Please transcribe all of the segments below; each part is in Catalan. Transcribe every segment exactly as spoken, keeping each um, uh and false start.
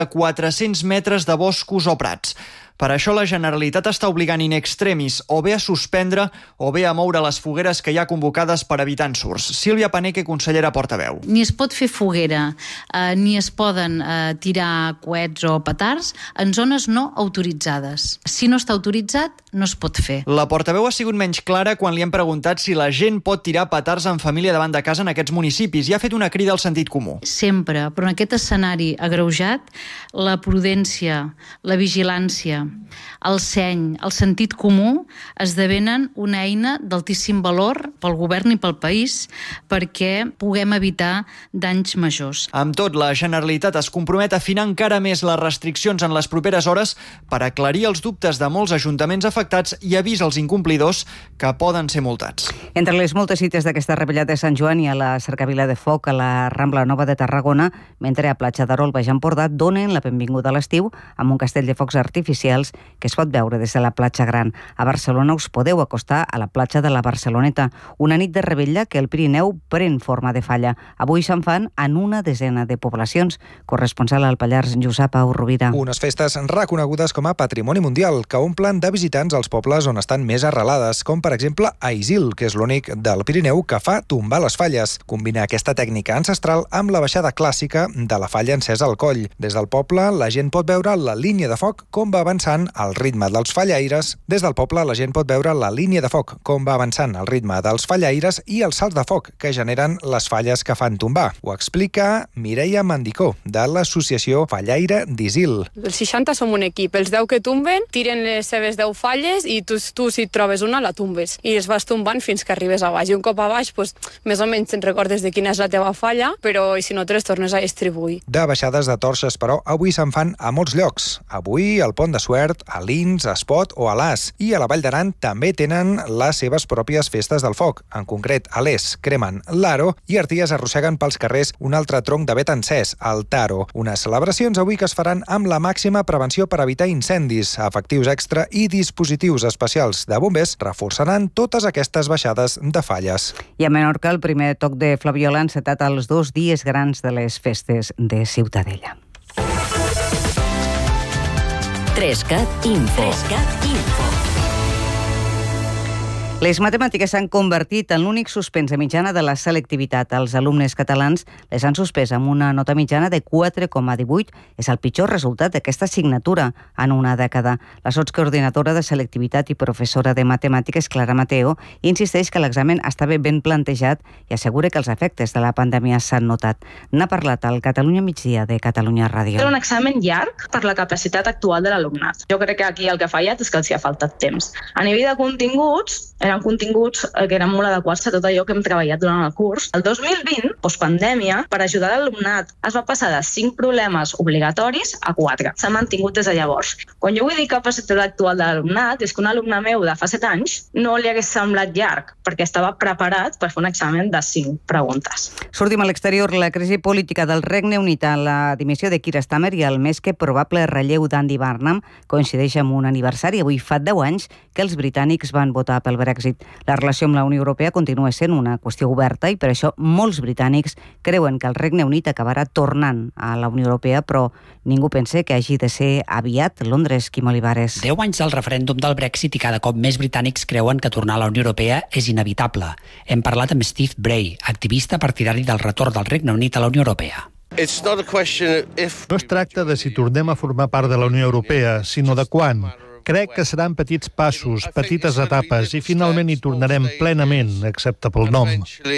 quatre-cents metres de boscos o prats. Per això la Generalitat està obligant in extremis o bé a suspendre o bé a moure les fogueres que hi ha convocades per evitar ensurts. Sílvia Paneque, consellera portaveu. Ni es pot fer foguera, eh, ni es poden eh, tirar coets o petards en zones no autoritzades. Si no està autoritzat, no es pot fer. La portaveu ha sigut menys clara quan li han preguntat si la gent pot tirar petards en família davant de casa en aquests municipis i ha fet una crida al sentit comú. Sempre, però en aquest escenari agreujat, la prudència, la vigilància, el seny, el sentit comú esdevenen una eina d'altíssim valor pel govern i pel país perquè puguem evitar danys majors. Amb tot, la Generalitat es compromet a afinar encara més les restriccions en les properes hores per aclarir els dubtes de molts ajuntaments afectats i avisa als incomplidors que poden ser multats. Entre les moltes cites d'aquesta rebellada de Sant Joan i a la cercavila de foc a la Rambla Nova de Tarragona, mentre a Platja d'Aro, al Baix Empordà, donen la benvinguda a l'estiu amb un castell de focs artificials que es pot veure des de la platja Gran. A Barcelona us podeu acostar a la platja de la Barceloneta, una nit de revetlla que el Pirineu pren forma de falla. Avui se'n fan en una desena de poblacions. Corresponsal al Pallars, Josep Pau Rovira. Unes festes reconegudes com a Patrimoni Mundial que omplen de visitants als pobles on estan més arrelades, com per exemple a Isil, que és l'únic del Pirineu que fa tombar les falles. Combina aquesta tècnica ancestral amb la baixada clàssica de la falla encesa al coll. Des del poble, la gent pot veure la línia de foc com va avançant al ritme dels fallaires. Des del poble la gent pot veure la línia de foc, com va avançant al ritme dels fallaires i els salts de foc que generen les falles que fan tombar. Ho explica Mireia Mandicó, de l'associació Fallaire d'Isil. Els seixanta som un equip, els deu que tomben tiren les seves deu falles i tu, tu si et trobes una la tombes i es vas tombant fins que arribes a baix. I un cop a baix, pues, més o menys te'n recordes de quina és la teva falla, però i si no te les tornes a distribuir. De baixades de torxes, però, avui se'n fan a molts llocs. Avui al Pont de Suert, a Lins, a Espot o a l'As. I a la Vall d'Aran també tenen les seves pròpies festes del foc. En concret, a l'Es cremen l'Aro i Arties arrosseguen pels carrers un altre tronc de vet encès, el Taro. Unes celebracions avui que es faran amb la màxima prevenció per evitar incendis. Efectius extra i dispositius especials de bombers reforçaran totes aquestes baixades de falles. I a Menorca, el primer toc de flaviola ha encetat els dos dies grans de les festes de Ciutadella. Trescat Info. Trescat Info. Les matemàtiques s'han convertit en l'únic suspens de mitjana de la selectivitat. Els alumnes catalans les han suspès amb una nota mitjana de quatre coma divuit. És el pitjor resultat d'aquesta assignatura en una dècada. La sotscoordinadora de selectivitat i professora de matemàtiques, Clara Mateo, insisteix que l'examen estava ben plantejat i assegura que els efectes de la pandèmia s'han notat. N'ha parlat al Catalunya Migdia de Catalunya Ràdio. Era un examen llarg per la capacitat actual de l'alumnat. Jo crec que aquí el que ha fallat és que els hi ha faltat temps. A nivell de continguts, eren continguts que eren molt adequats a tot allò que hem treballat durant el curs. El dos mil vint, postpandèmia, per ajudar l'alumnat es va passar de cinc problemes obligatoris a quatre. S'ha mantingut des de llavors. Quan jo vull dir capacitat actual de l'alumnat, és que un alumne meu de fa set anys no li hagués semblat llarg, perquè estava preparat per fer un examen de cinc preguntes. Sortim a l'exterior. La crisi política del Regne Unit, la dimissió de Keir Starmer i el més que probable relleu d'Andy Burnham coincideix amb un aniversari. Avui fa deu anys que els britànics van votar pel Brexit. La relació amb la Unió Europea continua sent una qüestió oberta i per això molts britànics creuen que el Regne Unit acabarà tornant a la Unió Europea, però ningú pensa que hagi de ser aviat. Londres, Quim Olivares. Deu anys del referèndum del Brexit i cada cop més britànics creuen que tornar a la Unió Europea és inevitable. Hem parlat amb Steve Bray, activista partidari del retorn del Regne Unit a la Unió Europea. No es tracta de si tornem a formar part de la Unió Europea, sinó de quan. Crec que seran petits passos, petites etapes, i finalment hi tornarem plenament, excepte pel nom.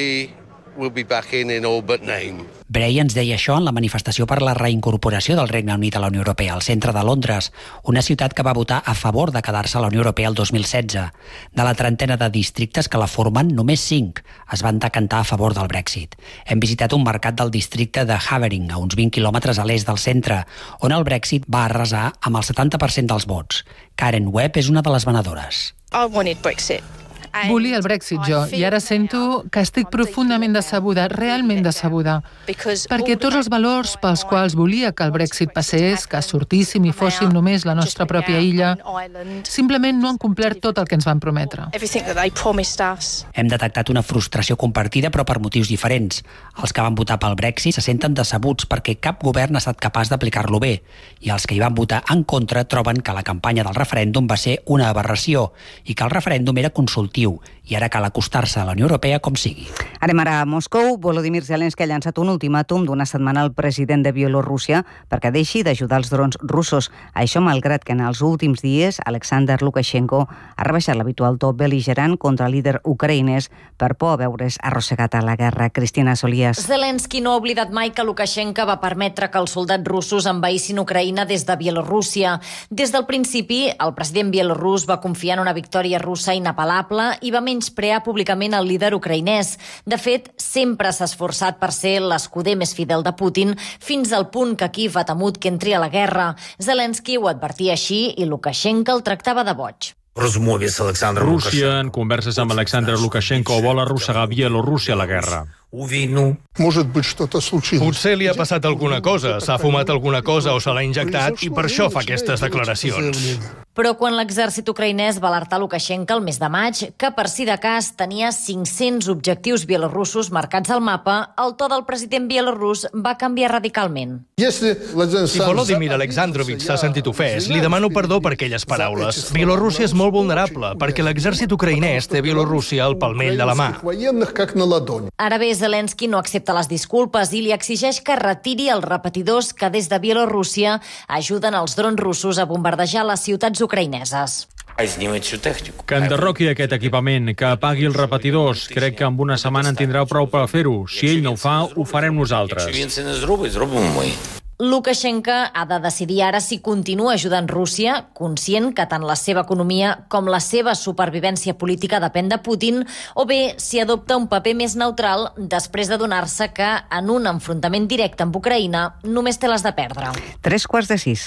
Bray ens deia això en la manifestació per la reincorporació del Regne Unit a la Unió Europea, al centre de Londres, una ciutat que va votar a favor de quedar-se a la Unió Europea el dos mil setze. De la trentena de districtes que la formen, només cinc es van decantar a favor del Brexit. Hem visitat un mercat del districte de Havering, a uns vint quilòmetres a l'est del centre, on el Brexit va arrasar amb el setanta per cent dels vots. Karen Webb és una de les venedores. I wanted Brexit. Volia el Brexit jo, i ara sento que estic profundament decebuda, realment decebuda, perquè tots els valors pels quals volia que el Brexit passés, que sortíssim i fóssim només la nostra pròpia illa, simplement no han complert tot el que ens van prometre. Hem detectat una frustració compartida, però per motius diferents. Els que van votar pel Brexit se senten decebuts perquè cap govern ha estat capaç d'aplicar-lo bé, i els que hi van votar en contra troben que la campanya del referèndum va ser una aberració i que el referèndum era consultiu i ara cal acostar-se a la Unió Europea com sigui. Anem ara a Moscou. Volodymyr Zelensky ha llançat un ultimàtum d'una setmana al president de Bielorússia perquè deixi d'ajudar els drons russos. Això malgrat que en els últims dies Alexander Lukashenko ha rebaixat l'habitual to bel·ligerant contra el líder ucraïnès per por a veure's arrossegat a la guerra. Cristina Solías. Zelensky no ha oblidat mai que Lukashenko va permetre que els soldats russos envaïssin Ucraïna des de Bielorússia. Des del principi, el president bielorús va confiar en una victòria russa inapel·lable i va menysprear públicament el líder ucraïnès. De fet, sempre s'ha esforçat per ser l'escuder més fidel de Putin fins al punt que Kíev ha temut que entri a la guerra. Zelensky ho advertia així i Lukashenko el tractava de boig. Rússia, en converses amb Alexander Lukashenko, vol arrossegar Bielorússia a la guerra. Potser li ha passat alguna cosa, s'ha fumat alguna cosa o se l'ha injectat i per això fa aquestes declaracions. Però quan l'exèrcit ucraïnès va alertar Lukashenko el mes de maig que per si de cas tenia cinc-cents objectius bielorussos marcats al mapa, el to del president bielorús va canviar radicalment. Si Volodymyr Alexandrovich s'ha sentit ofès, li demano perdó per aquelles paraules. Bielorússia és molt vulnerable perquè l'exèrcit ucraïnès té Bielorússia al palmell de la mà. Ara bé, Zelensky no accepta les disculpes i li exigeix que retiri els repetidors que des de Bielorússia ajuden els drons russos a bombardejar les ciutats ucraïneses. Que enderroqui aquest equipament, que apagui els repetidors. Crec que amb una setmana en tindreu prou per fer-ho. Si ell no ho fa, ho farem nosaltres. Lukashenko ha de decidir ara si continua ajudant Rússia, conscient que tant la seva economia com la seva supervivència política depèn de Putin, o bé si adopta un paper més neutral després d'adonar-se que en un enfrontament directe amb Ucraïna només té les de perdre. Tres quarts de sis.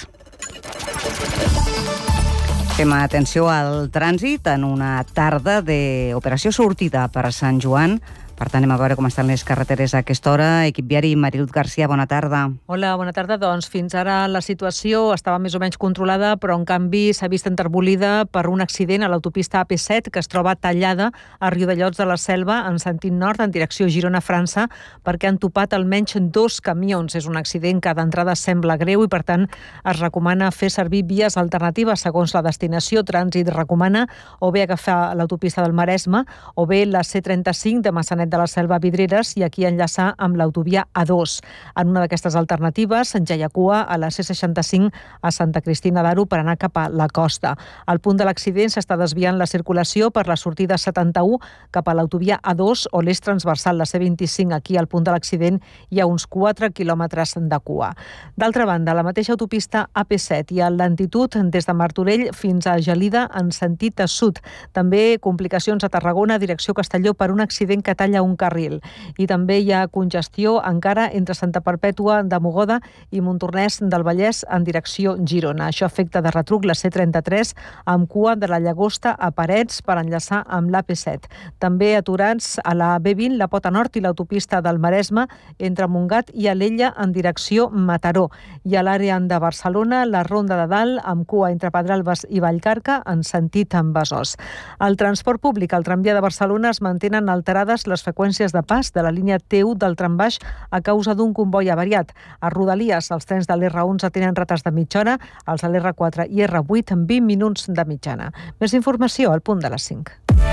Fem atenció al trànsit en una tarda d'operació sortida per Sant Joan. Per tant, anem a veure com estan les carreteres a aquesta hora. Equip viari, Marilut Garcia, bona tarda. Hola, bona tarda. Doncs fins ara la situació estava més o menys controlada, però en canvi s'ha vist enterbolida per un accident a l'autopista A P set que es troba tallada a Riudellots de la Selva en sentit nord en direcció Girona-França perquè han topat almenys dos camions. És un accident que d'entrada sembla greu i per tant es recomana fer servir vies alternatives segons la destinació. Trànsit recomana o bé agafar l'autopista del Maresme o bé la C trenta-cinc de Massanet de la Selva a Vidreres i aquí enllaçar amb l'autovia A dos. En una d'aquestes alternatives, ja hi ha cua a la C seixanta-cinc a Santa Cristina d'Aro per anar cap a la costa. Al punt de l'accident s'està desviant la circulació per la sortida setanta-u cap a l'autovia A dos o l'eix transversal, la C vint-i-cinc. Aquí al punt de l'accident hi ha uns quatre quilòmetres de cua. D'altra banda, la mateixa autopista A P set i a lentitud des de Martorell fins a Gelida en sentit sud. També complicacions a Tarragona, direcció Castelló, per un accident que talla un carril. I també hi ha congestió encara entre Santa Perpètua de Mogoda i Montornès del Vallès en direcció Girona. Això afecta de retruc la C trenta-tres amb cua de la Llagosta a Parets per enllaçar amb l'A P set. També aturats a la B vint, la Pota Nord i l'autopista del Maresme entre Montgat i Alella en direcció Mataró. I a l'àrea de Barcelona, la Ronda de Dalt amb cua entre Pedralbes i Vallcarca en sentit en Besòs. El transport públic al tramvia de Barcelona es mantenen alterades les freqüències de pas de la línia T u del trambaix a causa d'un comboi avariat. A Rodalies, els trens de l'R onze tenen retards de mitja hora, els de l'R quatre i R vuit en vint minuts de mitjana. Més informació al punt de les cinc.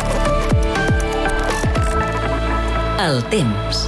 El temps.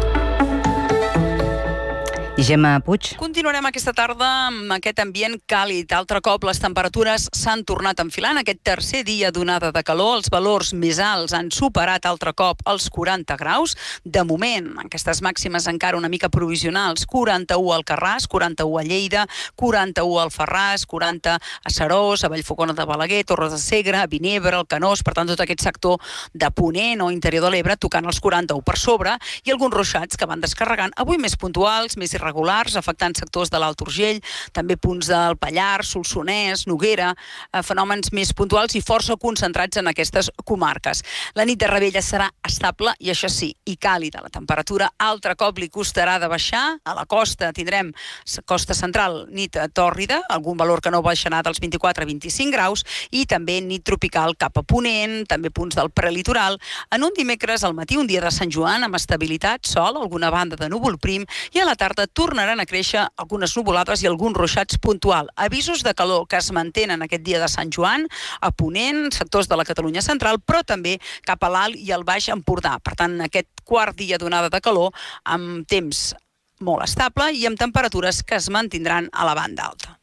I Gemma Puig. Continuarem aquesta tarda amb aquest ambient càlid. Altre cop les temperatures s'han tornat a enfilar. En aquest tercer dia d'onada de calor, els valors més alts han superat altre cop els quaranta graus. De moment, aquestes màximes encara una mica provisionals. quaranta-u al Carràs, quaranta-u a Lleida, quaranta-u al Alfarràs, quaranta a Seròs, a Vallfogona de Balaguer, Torres de Segre, Vinebre, el Canós, per tant tot aquest sector de Ponent o interior de l'Ebre tocant els quaranta-u per sobre i alguns ruixats que van descarregant, avui més puntuals, més irregulars, irregulars afectant sectors de l'Alt Urgell, també punts del Pallars, Solsonès, Noguera, fenòmens més puntuals i força concentrats en aquestes comarques. La nit de Rebella serà estable i, això sí, i càlida. La temperatura altre cop li costarà de baixar. A la costa tindrem costa central, nit tòrrida, algun valor que no baixarà dels vint-i-quatre a vint-i-cinc graus, i també nit tropical cap a Ponent, també punts del prelitoral. En un dimecres al matí, un dia de Sant Joan, amb estabilitat, sol, alguna banda de núvol prim, i a la tarda tornaran a créixer algunes nuvolades i alguns ruixats puntual. Avisos de calor que es mantenen aquest dia de Sant Joan, a Ponent, sectors de la Catalunya central, però també cap a l'Alt i al Baix Empordà. Per tant, aquest quart dia d'onada de calor amb temps molt estable i amb temperatures que es mantindran a la banda alta.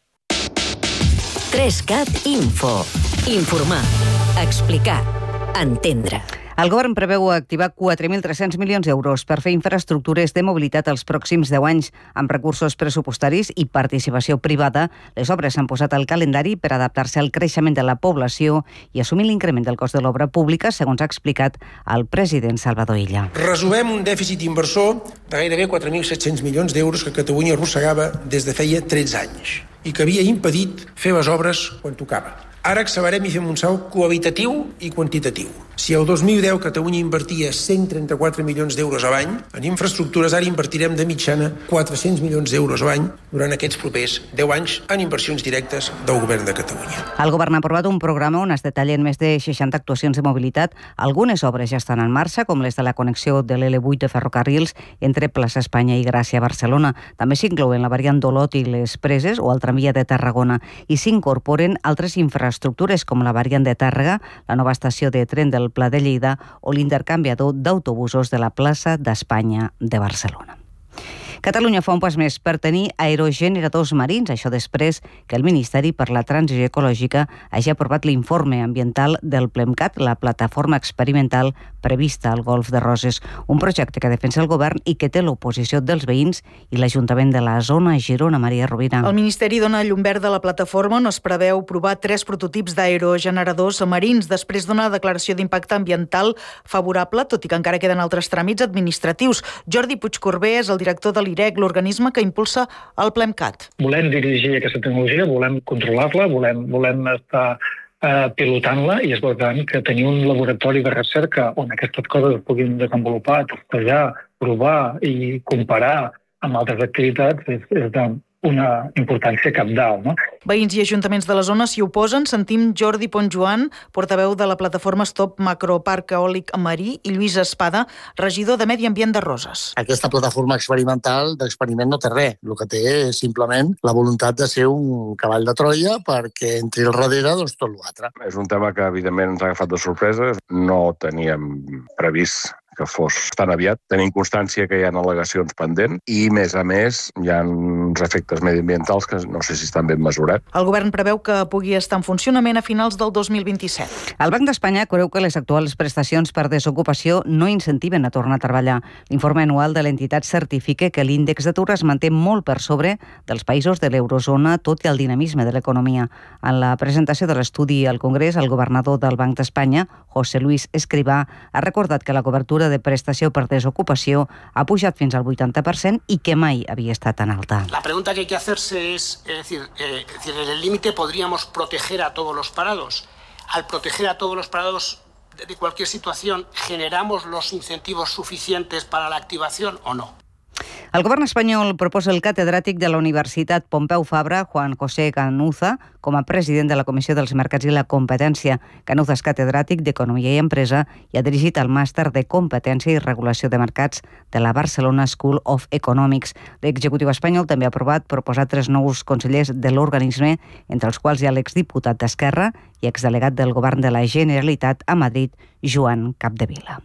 tres cat Info. Informar, explicar, entendre. El govern preveu activar quatre mil tres-cents milions d'euros per fer infraestructures de mobilitat els pròxims deu anys. Amb recursos pressupostaris i participació privada, les obres s'han posat al calendari per adaptar-se al creixement de la població i assumir l'increment del cost de l'obra pública, segons ha explicat el president Salvador Illa. Resumem un dèficit inversor de gairebé quatre mil set-cents milions d'euros que Catalunya arrossegava des de feia tretze anys i que havia impedit fer les obres quan tocava. Ara accelerem i fem un salt qualitatiu i quantitatiu. Si el dos mil deu Catalunya invertia cent trenta-quatre milions d'euros a l'any en infraestructures, ara invertirem de mitjana quatre-cents milions d'euros a l'any durant aquests propers deu anys en inversions directes del govern de Catalunya. El govern ha aprovat un programa on es detallen més de seixanta actuacions de mobilitat. Algunes obres ja estan en marxa, com les de la connexió de l'L vuit de ferrocarrils entre Plaça Espanya i Gràcia a Barcelona. També s'inclouen la variant d'Olot i les Preses o el tramvia de Tarragona i s'incorporen altres infraestructures com la variant de Tàrrega, la nova estació de tren del Pla de Lleida o l'intercanviador d'autobusos de la plaça d'Espanya de Barcelona. Catalunya fa un pas més per tenir aerogeneradors marins, això després que el Ministeri per la Transició Ecològica hagi aprovat l'informe ambiental del PLEMCAT, la plataforma experimental prevista al Golf de Roses, un projecte que defensa el govern i que té l'oposició dels veïns i l'Ajuntament de la zona Girona. Maria Rovira. El Ministeri dona llum verd a la plataforma on es preveu provar tres prototips d'aerogeneradors marins després d'una declaració d'impacte ambiental favorable, tot i que encara queden altres tràmits administratius. Jordi Puigcorbé és el director de l'I R E C, l'organisme que impulsa el PLEMCAT. Volem dirigir aquesta tecnologia, volem controlar-la, volem, volem estar eh, pilotant-la i és important que tenir un laboratori de recerca on aquestes coses es puguin desenvolupar, testejar, provar i comparar amb altres activitats és, és d'una importància cabdal, no? Veïns i ajuntaments de la zona s'hi oposen. Sentim Jordi Pontjoan, portaveu de la plataforma Stop Macroparc Eòlic Marí, i Lluís Espada, regidor de Medi Ambient de Roses. Aquesta plataforma experimental d'experiment no té res. El que té és simplement la voluntat de ser un cavall de Troia perquè entri al darrere doncs, tot l'altre. És un tema que evidentment ens ha agafat de sorpresa. No teníem previst que fos tan aviat. Tenim constància que hi ha al·legacions pendents i, més a més, hi ha uns efectes mediambientals que no sé si estan ben mesurats. El govern preveu que pugui estar en funcionament a finals del dos mil vint-i-set. El Banc d'Espanya creu que les actuals prestacions per desocupació no incentiven a tornar a treballar. L'informe anual de l'entitat certifica que l'índex d'atur es manté molt per sobre dels països de l'eurozona, tot i el dinamisme de l'economia. En la presentació de l'estudi al Congrés, el governador del Banc d'Espanya, José Luis Escrivá, ha recordat que la cobertura de prestació per desocupació ha pujat fins al vuitanta per cent i que mai havia estat tan alta. La pregunta que hay que hacerse es, es decir, eh, es decir, en el límite podríamos proteger a todos los parados. Al proteger a todos los parados de cualquier situación, ¿generamos los incentivos suficientes para la activación o no? El govern espanyol proposa el catedràtic de la Universitat Pompeu Fabra, Juan José Canuza, com a president de la Comissió dels Mercats i la Competència. Canuza és catedràtic d'Economia i Empresa i ha dirigit el màster de Competència i Regulació de Mercats de la Barcelona School of Economics. L'executiu espanyol també ha aprovat proposar tres nous consellers de l'organisme, entre els quals hi ha l'exdiputat d'Esquerra i exdelegat del govern de la Generalitat a Madrid, Joan Capdevila.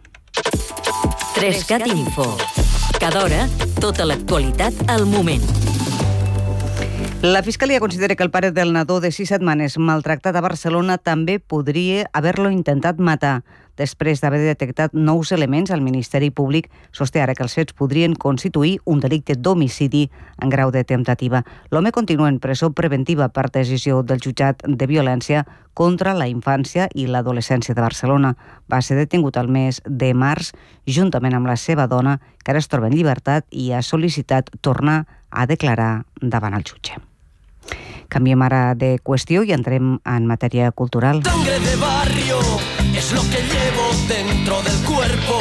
tres cat Info. Cada hora, tota l'actualitat al moment. La Fiscalia considera que el pare del nadó de sis setmanes maltractat a Barcelona també podria haver-lo intentat matar. després d'haver detectat nous elements. El Ministeri Públic sosté ara que els fets podrien constituir un delicte d'homicidi en grau de temptativa. L'home continua en presó preventiva per decisió del jutjat de violència contra la infància i l'adolescència de Barcelona. Va ser detingut el mes de març juntament amb la seva dona, que ara es troba en llibertat i ha sol·licitat tornar a declarar davant el jutge. Canviem ara de qüestió i entrem en matèria cultural. Sangre de barrio es lo que llevo dentro del cuerpo.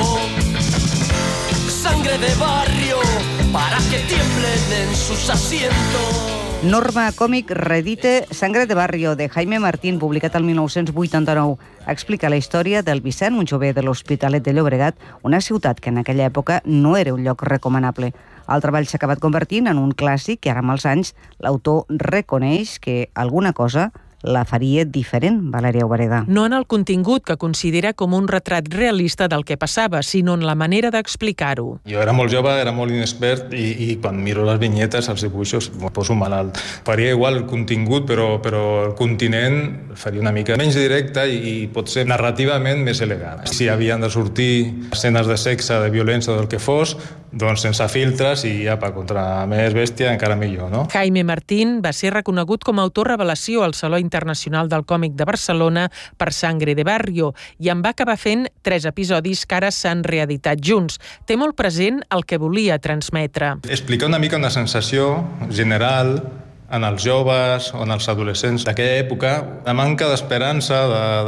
Sangre de barrio para que tiemblen en sus asientos. Norma Còmic reedite Sangre de Barrio, de Jaime Martín, publicat el mil nou-cents vuitanta-nou. Explica la història del Vicent, un jove de l'Hospitalet de Llobregat, una ciutat que en aquella època no era un lloc recomanable. El treball s'ha acabat convertint en un clàssic que ara amb els anys l'autor reconeix que alguna cosa la faria diferent, Valèria Obareda. No en el contingut, que considera com un retrat realista del que passava, sinó en la manera d'explicar-ho. Jo era molt jove, era molt inexpert i, i quan miro les vinyetes, els dibuixos, em poso malalt. Faria igual el contingut, però, però el continent faria una mica menys directe i, i potser narrativament més elegant. Si havien de sortir escenes de sexe, de violència o del que fos, doncs sense filtres i apa, contra més bèstia encara millor, no? Jaime Martín va ser reconegut com a autor revelació al Saló Internacional del Còmic de Barcelona per Sangre de Barrio i en va acabar fent tres episodis que ara s'han reeditat junts. Té molt present el que volia transmetre. Explicar una mica una sensació general en els joves o en els adolescents d'aquella època, la manca d'esperança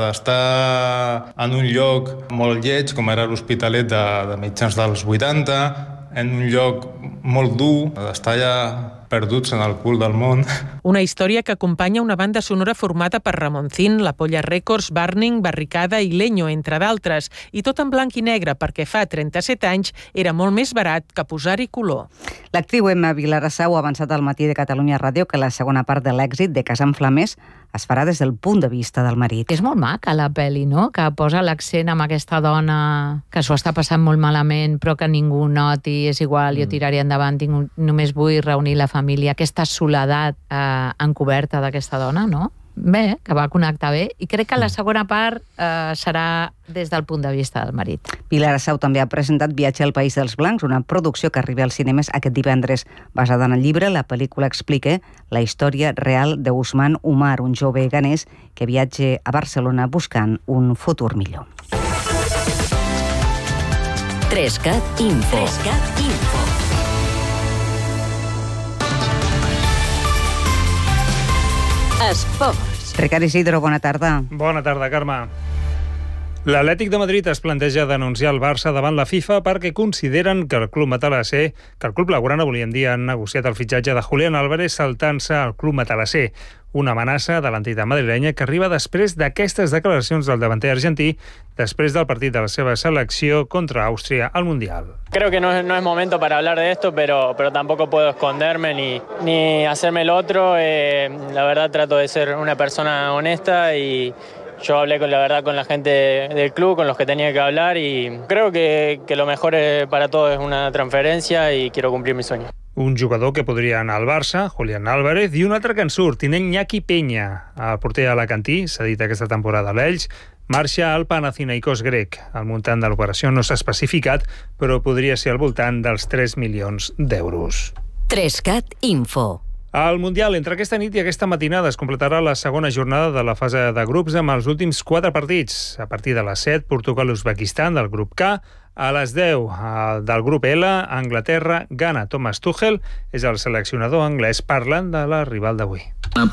d'estar en un lloc molt lleig, com era l'Hospitalet de, de mitjans dels vuitanta, en un lloc molt dur, d'estar allà perduts en el cul del món. Una història que acompanya una banda sonora formada per Ramoncín, La Polla Records, Burning, Barricada i Leño, entre d'altres, i tot en blanc i negre, perquè fa trenta-set anys era molt més barat que posar-hi color. L'actriu Emma Vilarassau ha avançat al Matí de Catalunya Ràdio que la segona part de l'èxit de Casant Flamers es farà des del punt de vista del marit. És molt maca la pel·li, no? Que posa l'accent amb aquesta dona que s'ho està passant molt malament, però que ningú noti, és igual, jo tiraré endavant, tinc, només vull reunir la família. Aquesta soledat eh, encoberta d'aquesta dona, no? Bé, que va connectar bé, i crec que la segona part eh, serà des del punt de vista del marit. Pilar Assau també ha presentat Viatge al País dels Blancs, una producció que arriba als cinemes aquest divendres. Basada en el llibre, la pel·lícula explica la història real d'Ousmane Oumar, un jove ganès que viatja a Barcelona buscant un futur millor. Trescat Info. Trescat Info. Esports. Ricard Isidro, bona tarda. Bona tarda, Carme. L'Atlètic de Madrid es planteja denunciar el Barça davant la FIFA perquè consideren que el club matalassé, que el club blaugrana, volíem dir, han negociat el fitxatge de Julián Álvarez saltant-se al club matalassé. Una amenaça de l'entitat madrilenya que arriba després d'aquestes declaracions del davanter argentí després del partit de la seva selecció contra Àustria al Mundial. Creo que no es, no es momento para hablar de esto, pero, pero tampoco puedo esconderme ni, ni hacerme el otro. Eh, la verdad trato de ser una persona honesta y yo hablé con la verdad con la gente del club, con los que tenía que hablar y creo que, que lo mejor para todos es una transferencia y quiero cumplir mi sueño. Un jugador que podria anar al Barça, Julián Álvarez, i un altre que en surt, tinent Iñaki Peña. El porter alacantí, s'ha dit aquesta temporada a l'Elx, marxa al Panathinaikos grec. El muntant de l'operació no s'ha especificat, però podria ser al voltant dels tres milions d'euros. Trescat Info. Al Mundial, entre aquesta nit i aquesta matinada, es completarà la segona jornada de la fase de grups amb els últims quatre partits. A partir de les set, Portugal-Uzbekistan del grup K, a les deu del grup L, Anglaterra, Ghana. Thomas Tuchel és el seleccionador anglès parlant de la rival d'avui.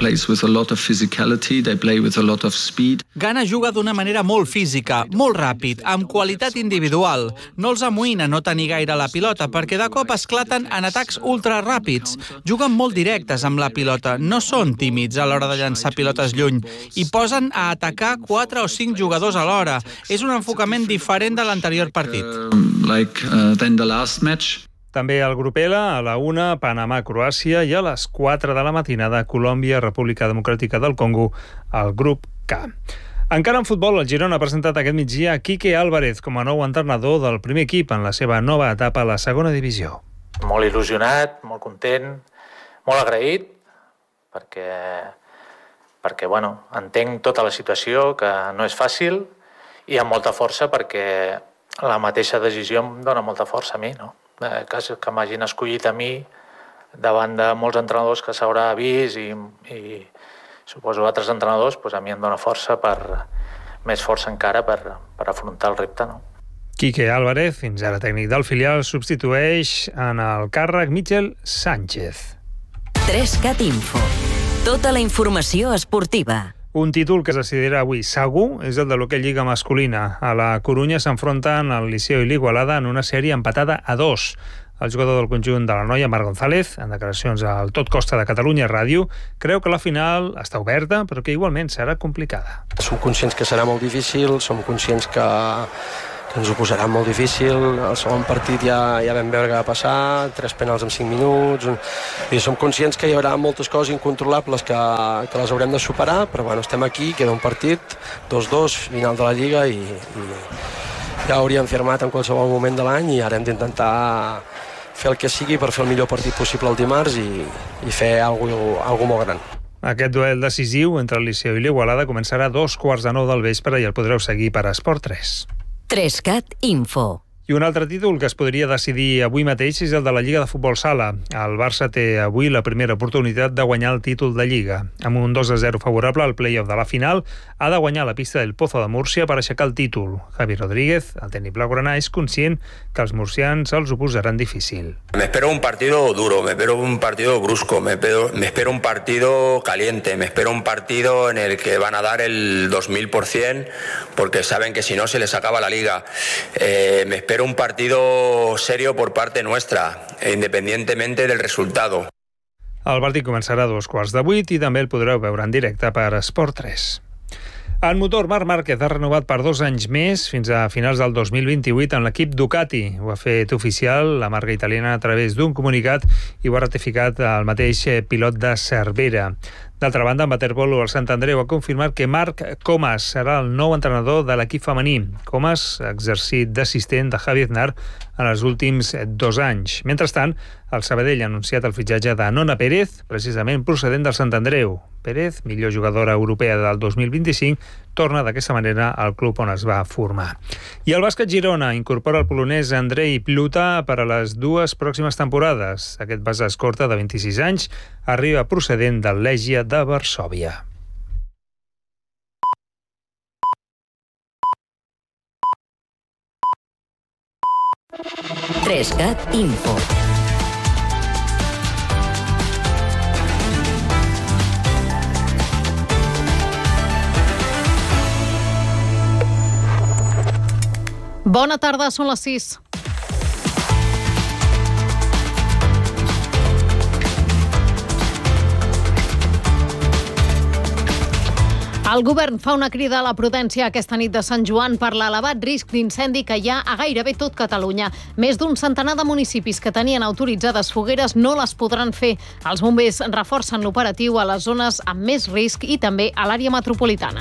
Ghana juga d'una manera molt física, molt ràpid, amb qualitat individual. No els amoïna no tenir gaire la pilota perquè de cop esclaten en atacs ultra ràpids. Juguen molt directes amb la pilota, no són tímids a l'hora de llançar pilotes lluny i posen a atacar quatre o cinc jugadors alhora. És un enfocament diferent de l'anterior partit. Like uh, then the last match. També al grup L, a la una, Panamà-Croàcia, i a les quatre de la matinada, Colòmbia, República Democràtica del Congo, al grup K. Encara en futbol, el Girona ha presentat aquest migdia Quique Álvarez com a nou entrenador del primer equip en la seva nova etapa a la segona divisió. Molt il·lusionat, molt content, molt agraït, perquè, perquè bueno, entenc tota la situació, que no és fàcil, i amb molta força perquè la mateixa decisió em dona molta força a mi, no? Que, que m'hagin escollit a mi davant de molts entrenadors que s'haurà vist i, i suposo altres entrenadors, doncs a mi em dona força per, més força encara per, per afrontar el repte, no? Quique Álvarez, fins ara tècnic del filial, substitueix en el càrrec Michel Sánchez. trescat Info. Tota la informació esportiva. Un títol que es decidirà avui segur és el de l'hoquei Lliga masculina. A la Corunya s'enfronten el Liceo i l'Igualada en una sèrie empatada a dos. El jugador del conjunt de la noia, Marc González, en declaracions al Tot Costa de Catalunya Ràdio, creu que la final està oberta, però que igualment serà complicada. Som conscients que serà molt difícil, som conscients que, que ens ho posarà molt difícil. El segon partit ja, ja vam veure què va passar, tres penals en cinc minuts. I som conscients que hi haurà moltes coses incontrolables que, que les haurem de superar, però bueno, estem aquí, queda un partit, dos dos, final de la Lliga, i, i ja hauríem firmat en qualsevol moment de l'any i ara hem d'intentar fer el que sigui per fer el millor partit possible el dimarts i, i fer alguna cosa molt gran. Aquest duel decisiu entre el Liceu i l'Igualada començarà a dos quarts de nou del vespre i el podreu seguir per Esport tres. trescat Info. I un altre títol que es podria decidir avui mateix és el de la Lliga de Futbol Sala. El Barça té avui la primera oportunitat de guanyar el títol de Lliga. Amb un dos a zero favorable al play-off de la final, ha de guanyar la pista del Pozo de Múrcia per aixecar el títol. Javi Rodríguez, el tècnic blaugrana, és conscient que els murcians els ho posaran difícil. Me espero un partido duro, me espero un partido brusco, me espero, me espero un partido caliente, me espero un partido en el que van a dar el dos mil por ciento porque saben que si no se les acaba la Liga. Eh, me espero un partido serio por parte nuestra, independientemente del resultado. El partit començarà a dos quarts de vuit i també el podreu veure en directe per Esport tres. En motor, Marc Márquez ha renovat per dos anys més, fins a finals del dos mil vint-i-vuit, en l'equip Ducati. Ho ha fet oficial la marca italiana a través d'un comunicat i ho ha ratificat el mateix pilot de Cervera. D'altra banda, en waterpolo, el Sant Andreu ha confirmat que Marc Comas serà el nou entrenador de l'equip femení. Comas ha exercit d'assistent de Javi Aznar en els últims dos anys. Mentrestant, el Sabadell ha anunciat el fitxatge de Nona Pérez, precisament procedent del Sant Andreu. Pérez, millor jugadora europea del dos mil vint-i-cinc, torna d'aquesta manera al club on es va formar. I el bàsquet Girona incorpora el polonès Andrei Pluta per a les dues pròximes temporades. Aquest base escorta de vint-i-sis anys arriba procedent del Legia de Varsòvia. trescat Info. Bona tarda, són les sis. El govern fa una crida a la prudència aquesta nit de Sant Joan per l'elevat risc d'incendi que hi ha a gairebé tot Catalunya. Més d'un centenar de municipis que tenien autoritzades fogueres no les podran fer. Els bombers reforcen l'operatiu a les zones amb més risc i també a l'àrea metropolitana.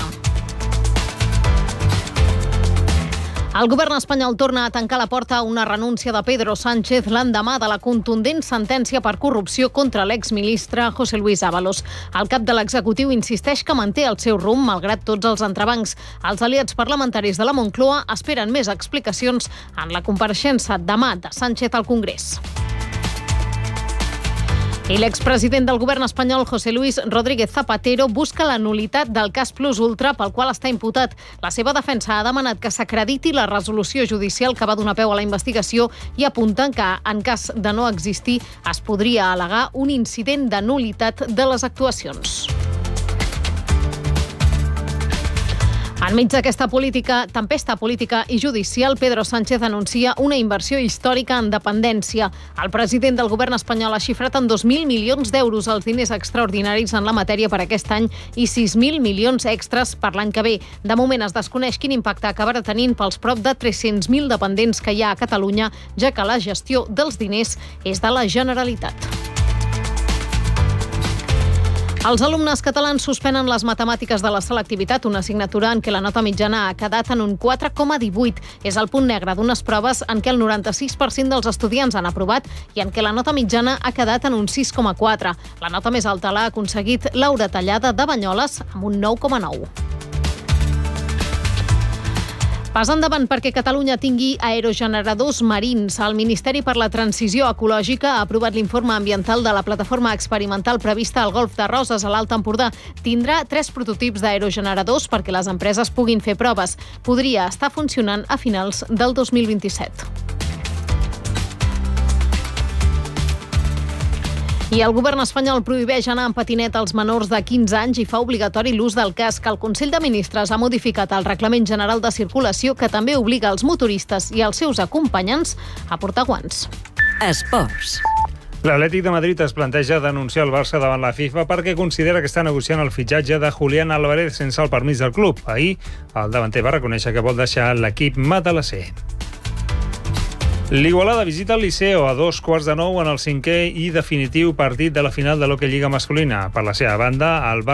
El govern espanyol torna a tancar la porta a una renúncia de Pedro Sánchez l'endemà de la contundent sentència per corrupció contra l'exministre José Luis Ábalos. El cap de l'executiu insisteix que manté el seu rumb malgrat tots els entrebancs. Els aliats parlamentaris de la Moncloa esperen més explicacions en la compareixença demà de Sánchez al Congrés. I l'expresident del govern espanyol, José Luis Rodríguez Zapatero, busca la nul·litat del cas Plus Ultra pel qual està imputat. La seva defensa ha demanat que s'acrediti la resolució judicial que va donar peu a la investigació i apunten que, en cas de no existir, es podria al·legar un incident de nul·litat de les actuacions. Enmig d'aquesta política, tempesta política i judicial, Pedro Sánchez anuncia una inversió històrica en dependència. El president del govern espanyol ha xifrat en dos mil milions d'euros els diners extraordinaris en la matèria per aquest any i sis mil milions extras per l'any que ve. De moment es desconeix quin impacte acabarà tenint pels prop de tres-cents mil dependents que hi ha a Catalunya, ja que la gestió dels diners és de la Generalitat. Els alumnes catalans suspenen les matemàtiques de la selectivitat, una assignatura en què la nota mitjana ha quedat en un quatre coma divuit. És el punt negre d'unes proves en què el noranta-sis per cent dels estudiants han aprovat i en què la nota mitjana ha quedat en un sis coma quatre. La nota més alta l'ha aconseguit Laura Tallada de Banyoles amb un nou coma nou. Pas endavant perquè Catalunya tingui aerogeneradors marins. El Ministeri per la Transició Ecològica ha aprovat l'informe ambiental de la plataforma experimental prevista al Golf de Roses, a l'Alt Empordà. Tindrà tres prototips d'aerogeneradors perquè les empreses puguin fer proves. Podria estar funcionant a finals del dos mil vint-i-set. I el govern espanyol prohibeix anar en patinet als menors de quinze anys i fa obligatori l'ús del casc. El Consell de Ministres ha modificat el Reglament General de Circulació, que també obliga els motoristes i els seus acompanyants a portar guants. Esports. L'Atlètic de Madrid es planteja denunciar el Barça davant la FIFA perquè considera que està negociant el fitxatge de Julián Álvarez sense el permís del club. Ahir, el davanter va reconèixer que vol deixar l'equip matalasser. L'Igualada visita el Liceo a dos quarts de nou en el cinquè i definitiu partit de la final de l'Hockey Lliga masculina. Per la seva banda, el Barça